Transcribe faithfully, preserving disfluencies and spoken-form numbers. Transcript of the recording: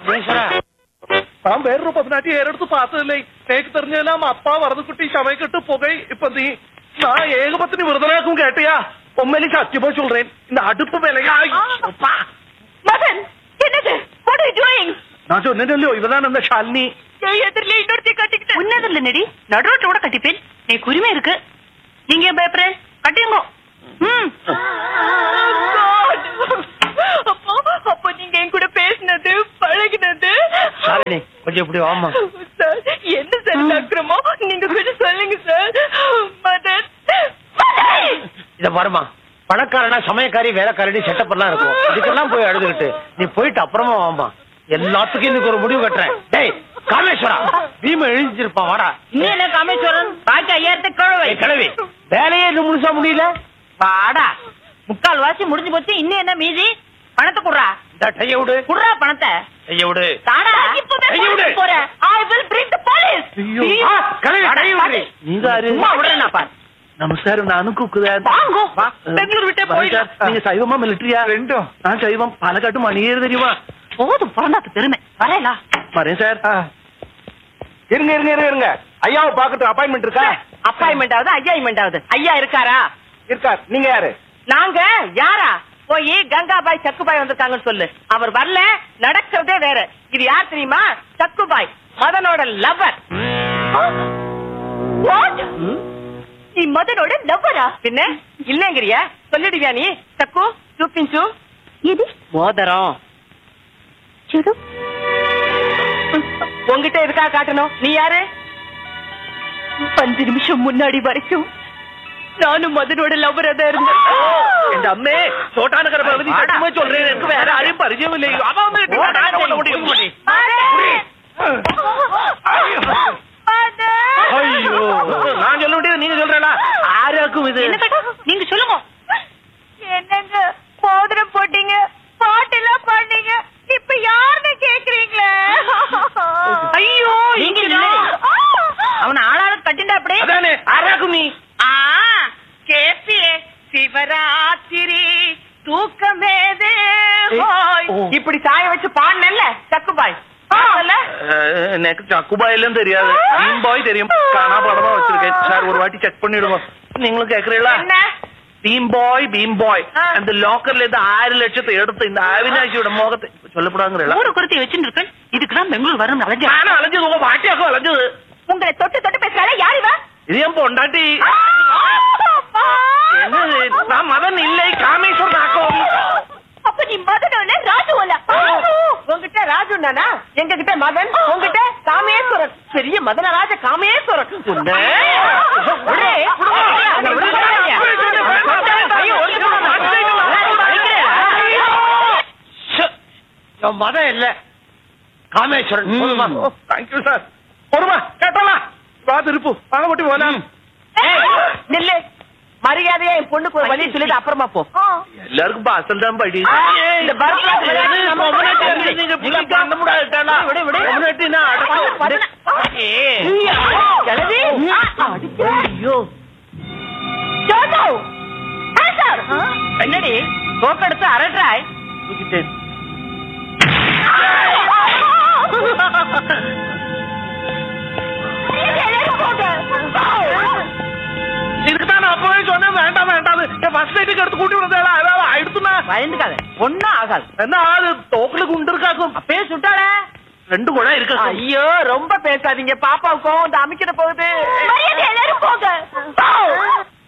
താൻ വേറൊരു പതിനാറ്റി ഏരെടുത്ത് പാത്തതല്ലേ തേക്ക് തെറിഞ്ഞെല്ലാം അപ്പ വറന്നുകുട്ടി ശമയക്കെട്ട് പുകை இப்ப நீ நான் ஏகபத்தினி விருதனாக்கும் கேட்டியா உண்மையிலே சத்தியமா சொல்றேன் இந்த அடுப்பு விலையா மதன் என்னது what are you doing நான் சொன்னேன்லோ இவதான் அந்த ஷாலினி எதிரிலே இன்னொருத்தி கட்டிக்கிட்டு உன்னதில்ல நடி நடுரோட்டோட கட்டிப்பேன் நீ உரிமை இருக்கு நீங்க பயப்பற கட்டிங்க ம் அப்போ அப்போ நீங்க என் கூட பேசினது பழகினது ஷாலினி கொஞ்சம் இப்படி வாமா சார் என்ன சார் அக்கிரமோ நீங்க கொஞ்சம் சொல்லுங்க சார் மதன் இத பாருமா பணக்காரனா சமயக்காரி வேலைக்காரடி செட்டப் எல்லாம் இருக்கும் இதுக்கெல்லாம் போய் அழுதுகிட்டு நீ போயிட்டு அப்புறமா வாமா எல்லாத்துக்கும் இதுக்கு ஒரு முடிவு கட்டுறேன் டேய் காமேஸ்வரா பீம எழுந்திருப்பான் வாடா நீ என்ன காமேஸ்வரன் பாக்கி ஐயாயிரத்து கிழவை கிழவி வேலையே இன்னும் முழுசா முடியல வாடா முக்கால் வாசி முடிஞ்சு போச்சு இன்னும் என்ன மீதி பணத்தை குடுறா இந்த கைய விடு குடுறா பணத்தை கைய விடு தாடா இப்பவே போறேன் I will bring the police ஐயோ கிழவி கைய விடு நீங்க சும்மா விடுறேனா பாரு நமஸ்காரம் நானும் கூக்குதேன் வாங்கோ பெங்களூர் விட்டே போயிடலாம் நீங்க சைவமா மிலிட்டரியா ரெண்டும் நான் சைவம் பாலக்காட்டு மணியேறு தெரியுமா போதும் பிறந்தாத்து பெருமை வரேலா வரேன் சார் இருங்க இருங்க இருங்க இருங்க ஐயாவை பாக்கட்டும் அப்பாயின்மெண்ட் இருக்கா அப்பாயின்மெண்ட் ஆகுது ஐயாயின்மெண்ட் ஆகுது ஐயா இருக்காரா இருக்கார் நீங்க யாரு நாங்க யாரா போய் கங்காபாய் சக்குபாய் வந்திருக்காங்கன்னு சொல்லு அவர் வரல நடக்கிறதே வேற இது யார் தெரியுமா சக்குபாய் மதனோட லவர் நீ மதனோட லவ்வரா பின்ன இல்லங்கிறியா சொல்லிடுவியா நீ சக்கு చూపించు இது மோதிரம் சுடு உங்ககிட்ட இருக்கா காட்டணும் நீ யாரு அஞ்சு நிமிஷம் முன்னாடி வரைக்கும் நானும் மதனோட லவ்வரா தான் இருந்தேன் என் அம்மே சோட்டானகர பகுதி சத்தியமா சொல்றேன் எனக்கு வேற யாரையும் பரிச்சயம் இல்லை அவ வந்து ஐயோ நான் சொல்ல முடியாது நீங்க சொல்றா ஆராக்கும் இது நீங்க சொல்லுங்க என்னங்க மோதிரம் போட்டீங்க பாட்டெல்லாம் பண்ணீங்க இப்ப யாருன்னு கேக்குறீங்களே ஐயோ நீங்க அவன் ஆளாள கட்டிண்டா அப்படியே அதானே ஆராக்கும் நீ ஆ கேப்பியே சிவராத்திரி தூக்கமேதே இப்படி சாய வச்சு பாடினல்ல சக்குபாய் எனக்கு சக்குபாயெல்லாம் தெரியாது பீம்பாய் தெரியும் காணா படமா வச்சிருக்கேன் சார் ஒரு வாட்டி செக் பண்ணிடுவோம் நீங்களும் கேக்குறீங்களா பீம்பாய் பீம்பாய் அந்த லாக்கர்ல இருந்து ஆறு லட்சத்தை எடுத்து இந்த அவினாஷியோட மோகத்தை சொல்லப்படாங்க மூணு குருத்தி வச்சுருக்கேன் இதுக்குதான் பெங்களூர் வரணும் அலைஞ்சு நானும் அலைஞ்சது உங்க பாட்டியாக்கும் அலைஞ்சது உங்களை தொட்டு தொட்டு பேசுறாளே யாருவா இது என் பொண்டாட்டி என்னது நான் மதன் இல்லை காமேஸ்வரன் ஆக்கம் அப்ப நீ மதனோல ராஜுவல உங்ககிட்ட ராஜு நானா எங்க கிட்ட மதன் உங்ககிட்ட காமேஸ்வரன் பெரிய மதனராஜ காமேஸ்வரன் மதம் இல்ல காமேஸ்வரன் தேங்க்யூ சார் பொறுமா கேட்டலா வா திருப்பு வாங்க போட்டு போலாம் நில்லு மரியாதையா என் பொண்ணுக்கு ஒரு வழி சொல்லிட்டு அப்புறமா போ எல்லாருக்கும் பாசல் தான் படி இந்த என்னடி தோக்கெடுத்து அரட்டாய் இதுக்குதான் நான் அப்பவே சொன்னேன் வேண்டாம் வேண்டாம் ஃபர்ஸ்ட் நைட்டுக்கு எடுத்து கூட்டி விடுறதா ஏதாவது ஆயிடுத்துனா பயந்துக்காத ஒன்னும் ஆகாது என்ன ஆகுது தோக்குல குண்டு இருக்காக்கும் அப்பயே சுட்டாள ரெண்டு கூட இருக்கு ஐயோ ரொம்ப பேசாதீங்க பாப்பாவுக்கும் இந்த அமைக்கிற போகுது